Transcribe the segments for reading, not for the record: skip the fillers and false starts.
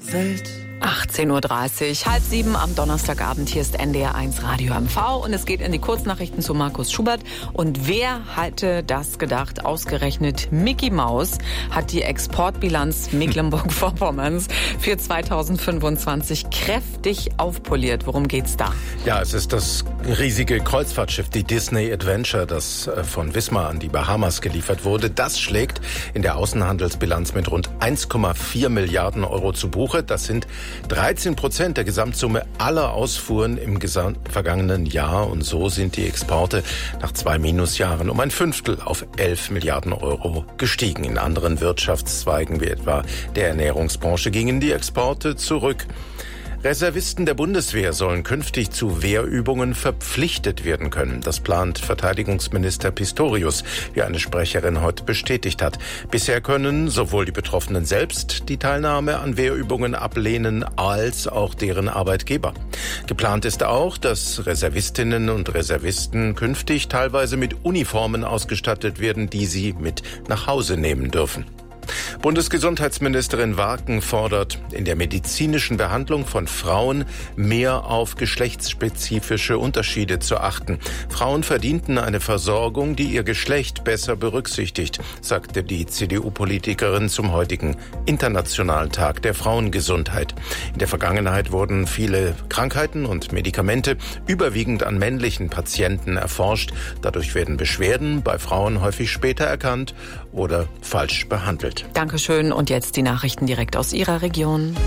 Welt. 18:30 Uhr, 6:30 am Donnerstagabend. Hier ist NDR1 Radio MV und es geht in die Kurznachrichten zu Markus Schubert. Und wer hätte das gedacht? Ausgerechnet Mickey Maus hat die Exportbilanz Mecklenburg-Vorpommerns für 2025 kräftig aufpoliert. Worum geht's da? Ja, es ist das riesige Kreuzfahrtschiff, die Disney Adventure, das von Wismar an die Bahamas geliefert wurde. Das schlägt in der Außenhandelsbilanz mit rund 1,4 Milliarden Euro zu Buche. Das sind 13% der Gesamtsumme aller Ausfuhren im vergangenen Jahr. Und so sind die Exporte nach 2 Minusjahren um ein Fünftel auf 11 Milliarden Euro gestiegen. In anderen Wirtschaftszweigen wie etwa der Ernährungsbranche gingen die Exporte zurück. Reservisten der Bundeswehr sollen künftig zu Wehrübungen verpflichtet werden können. Das plant Verteidigungsminister Pistorius, wie eine Sprecherin heute bestätigt hat. Bisher können sowohl die Betroffenen selbst die Teilnahme an Wehrübungen ablehnen, als auch deren Arbeitgeber. Geplant ist auch, dass Reservistinnen und Reservisten künftig teilweise mit Uniformen ausgestattet werden, die sie mit nach Hause nehmen dürfen. Bundesgesundheitsministerin Warken fordert, in der medizinischen Behandlung von Frauen mehr auf geschlechtsspezifische Unterschiede zu achten. Frauen verdienten eine Versorgung, die ihr Geschlecht besser berücksichtigt, sagte die CDU-Politikerin zum heutigen Internationalen Tag der Frauengesundheit. In der Vergangenheit wurden viele Krankheiten und Medikamente überwiegend an männlichen Patienten erforscht. Dadurch werden Beschwerden bei Frauen häufig später erkannt oder falsch behandelt. Dankeschön. Und jetzt die Nachrichten direkt aus Ihrer Region.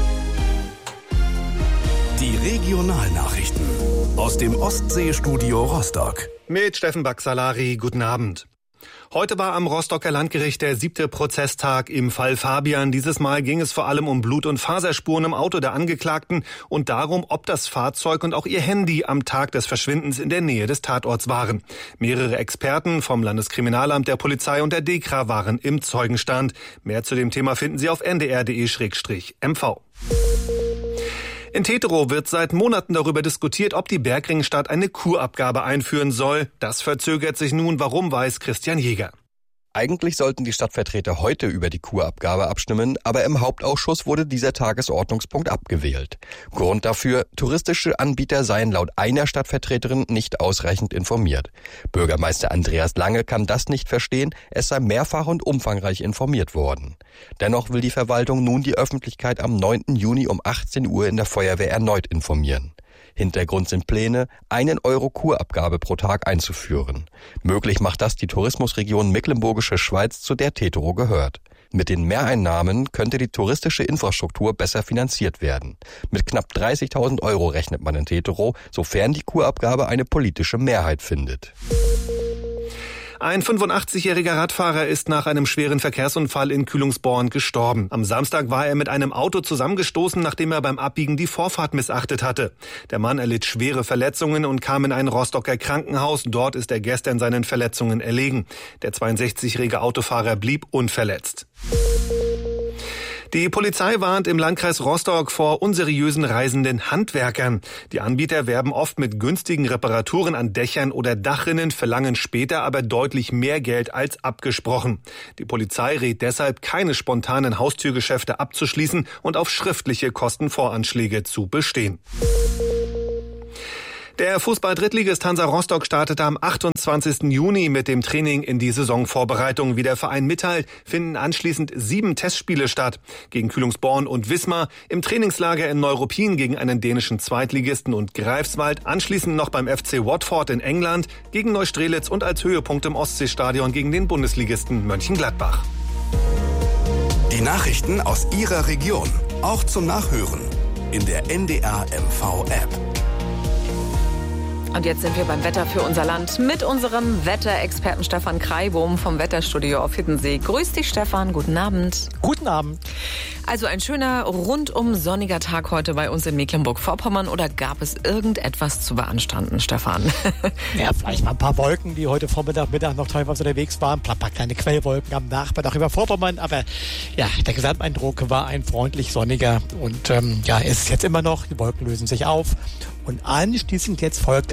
Die Regionalnachrichten aus dem Ostseestudio Rostock. Mit Steffen Baxalari, guten Abend. Heute war am Rostocker Landgericht der 7. Prozesstag im Fall Fabian. Dieses Mal ging es vor allem um Blut- und Faserspuren im Auto der Angeklagten und darum, ob das Fahrzeug und auch ihr Handy am Tag des Verschwindens in der Nähe des Tatorts waren. Mehrere Experten vom Landeskriminalamt, der Polizei und der DEKRA waren im Zeugenstand. Mehr zu dem Thema finden Sie auf ndr.de/mv. In Teterow wird seit Monaten darüber diskutiert, ob die Bergringstadt eine Kurabgabe einführen soll. Das verzögert sich nun. Warum, weiß Christian Jäger. Eigentlich sollten die Stadtvertreter heute über die Kurabgabe abstimmen, aber im Hauptausschuss wurde dieser Tagesordnungspunkt abgewählt. Grund dafür: touristische Anbieter seien laut einer Stadtvertreterin nicht ausreichend informiert. Bürgermeister Andreas Lange kann das nicht verstehen, es sei mehrfach und umfangreich informiert worden. Dennoch will die Verwaltung nun die Öffentlichkeit am 9. Juni um 18 Uhr in der Feuerwehr erneut informieren. Hintergrund sind Pläne, 1 Euro Kurabgabe pro Tag einzuführen. Möglich macht das die Tourismusregion Mecklenburgische Schweiz, zu der Teterow gehört. Mit den Mehreinnahmen könnte die touristische Infrastruktur besser finanziert werden. Mit knapp 30.000 Euro rechnet man in Teterow, sofern die Kurabgabe eine politische Mehrheit findet. Ein 85-jähriger Radfahrer ist nach einem schweren Verkehrsunfall in Kühlungsborn gestorben. Am Samstag war er mit einem Auto zusammengestoßen, nachdem er beim Abbiegen die Vorfahrt missachtet hatte. Der Mann erlitt schwere Verletzungen und kam in ein Rostocker Krankenhaus. Dort ist er gestern seinen Verletzungen erlegen. Der 62-jährige Autofahrer blieb unverletzt. Die Polizei warnt im Landkreis Rostock vor unseriösen reisenden Handwerkern. Die Anbieter werben oft mit günstigen Reparaturen an Dächern oder Dachrinnen, verlangen später aber deutlich mehr Geld als abgesprochen. Die Polizei rät deshalb, keine spontanen Haustürgeschäfte abzuschließen und auf schriftliche Kostenvoranschläge zu bestehen. Der Fußball-Drittligist Hansa Rostock startete am 28. Juni mit dem Training in die Saisonvorbereitung. Wie der Verein mitteilt, finden anschließend 7 Testspiele statt. Gegen Kühlungsborn und Wismar, im Trainingslager in Neuruppin gegen einen dänischen Zweitligisten und Greifswald, anschließend noch beim FC Watford in England, gegen Neustrelitz und als Höhepunkt im Ostseestadion gegen den Bundesligisten Mönchengladbach. Die Nachrichten aus Ihrer Region, auch zum Nachhören in der NDR MV App. Und jetzt sind wir beim Wetter für unser Land mit unserem Wetterexperten Stefan Kreibohm vom Wetterstudio auf Hiddensee. Grüß dich, Stefan. Guten Abend. Guten Abend. Also ein schöner, rundum sonniger Tag heute bei uns in Mecklenburg-Vorpommern. Oder gab es irgendetwas zu beanstanden, Stefan? Ja, vielleicht mal ein paar Wolken, die heute Vormittag, Mittag noch teilweise unterwegs waren. Ein paar kleine Quellwolken am Nachmittag über Vorpommern. Aber ja, der Gesamteindruck war ein freundlich sonniger. Und ja, es ist jetzt immer noch. Die Wolken lösen sich auf. Und anschließend jetzt folgt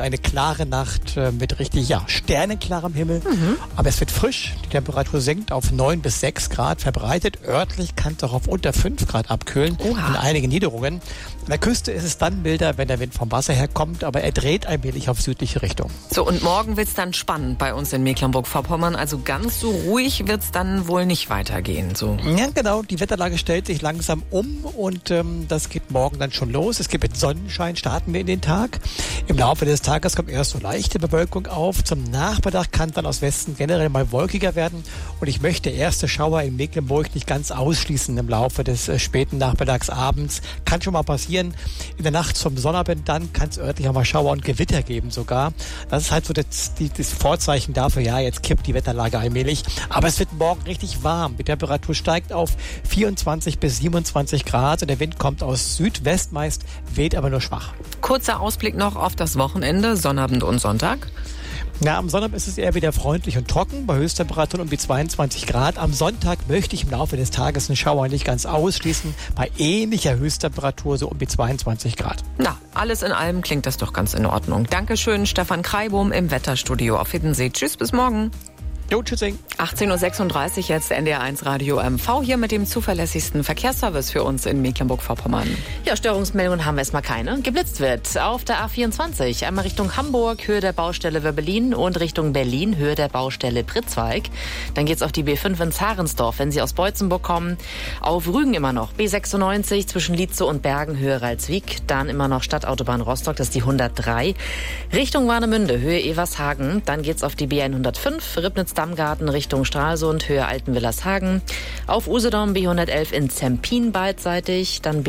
eine klare Nacht mit richtig, sternenklarem Himmel. Aber es wird frisch. Die Temperatur sinkt auf 9 bis 6 Grad verbreitet. Örtlich kann es auch auf unter 5 Grad abkühlen in einigen Niederungen. An der Küste ist es dann milder, wenn der Wind vom Wasser herkommt, aber er dreht allmählich auf südliche Richtung. So, und morgen wird's dann spannend bei uns in Mecklenburg-Vorpommern. Also ganz so ruhig wird's dann wohl nicht weitergehen. So. Ja, genau. Die Wetterlage stellt sich langsam um und das geht morgen dann schon los. Es gibt mit Sonnenschein, starten wir in den Tag. Im Laufe des Tages kommt erst so leichte Bewölkung auf. Zum Nachmittag kann dann aus Westen generell mal wolkiger werden. Und ich möchte erste Schauer in Mecklenburg nicht ganz ausschließen im Laufe des späten Nachmittags, abends. Kann schon mal passieren. In der Nacht zum Sonnabend dann kann es örtlich auch mal Schauer und Gewitter geben sogar. Das ist halt so das Vorzeichen dafür, jetzt kippt die Wetterlage allmählich. Aber es wird morgen richtig warm. Die Temperatur steigt auf 24 bis 27 Grad und der Wind kommt aus Südwest meist, weht aber nur schwach. Kurzer Ausblick noch auf das Wochenende, Sonnabend und Sonntag. Am Sonnabend ist es eher wieder freundlich und trocken, bei Höchsttemperaturen um die 22 Grad. Am Sonntag möchte ich im Laufe des Tages einen Schauer nicht ganz ausschließen, bei ähnlicher Höchsttemperatur so um die 22 Grad. Na, alles in allem klingt das doch ganz in Ordnung. Dankeschön, Stefan Kreibohm im Wetterstudio auf Hiddensee. Tschüss, bis morgen. Jo, tschüssing. 18.36 Uhr jetzt NDR1 Radio MV hier mit dem zuverlässigsten Verkehrsservice für uns in Mecklenburg-Vorpommern. Ja, Störungsmeldungen haben wir erstmal keine. Geblitzt wird auf der A24. Einmal Richtung Hamburg, Höhe der Baustelle Wöbbelin und Richtung Berlin, Höhe der Baustelle Pritzwalk. Dann geht's auf die B5 in Zarensdorf, wenn Sie aus Beutzenburg kommen. Auf Rügen immer noch B96 zwischen Lietze und Bergen, Höhe Ralswiek. Dann immer noch Stadtautobahn Rostock, das ist die 103. Richtung Warnemünde, Höhe Evershagen. Dann geht's auf die B105, Ribnitz-Dammgarten Richtung Stralsund, Höhe Altenwillershagen. Auf Usedom B111 in Zempin beidseitig. Dann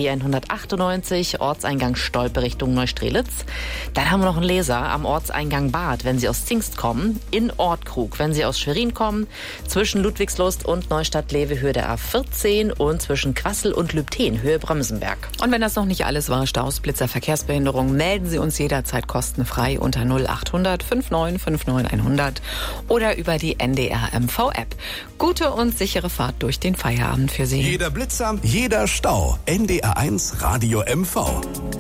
B198, Ortseingang Stolpe Richtung Neustrelitz. Dann haben wir noch einen Leser am Ortseingang Bad, wenn Sie aus Zingst kommen. In Ortkrug, wenn Sie aus Schwerin kommen. Zwischen Ludwigslust und Neustadt-Lewe, Höhe der A14. Und zwischen Quassel und Lübten, Höhe Bremsenberg. Und wenn das noch nicht alles war, Staus, Blitzer, Verkehrsbehinderung, melden Sie uns jederzeit kostenfrei unter 0800 5959 100 oder über die NDR MV-App. Gute und sichere Fahrt durch den Feierabend für Sie. Jeder Blitzer, jeder Stau. NDR1 Radio MV.